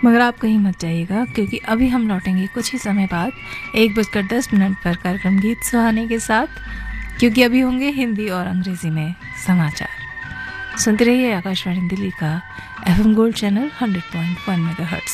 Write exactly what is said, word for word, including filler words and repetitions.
मगर आप कहीं मत जाइएगा, क्योंकि अभी हम लौटेंगे कुछ ही समय बाद एक बजकर दस मिनट पर कार्यक्रम गीत सुहाने के साथ, क्योंकि अभी होंगे हिंदी और अंग्रेजी में समाचार। सुनते रहिए आकाशवाणी दिल्ली का FM gold channel hundred point one megahertz.